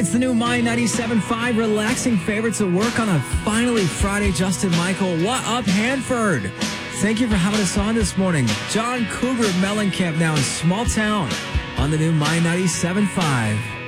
It's the new My 97.5 relaxing favorites at work on a finally Friday. Justin Michael, what up, Hanford? Thank you for having us on this morning. John Cougar Mellencamp now in Small Town on the new My 97.5.